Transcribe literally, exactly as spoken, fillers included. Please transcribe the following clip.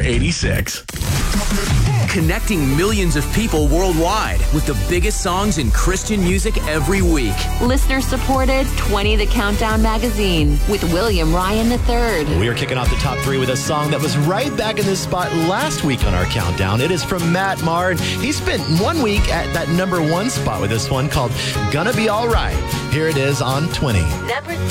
eighty-six. Connecting millions of people worldwide with the biggest songs in Christian music every week. Listener supported twenty The Countdown magazine with William Ryan the third. We are kicking off the top three with a song that was right back in this spot last week on our countdown. It is from Matt Maher, and he spent one week at that number one spot with this one called Gonna Be Alright. Here it is on twenty. Number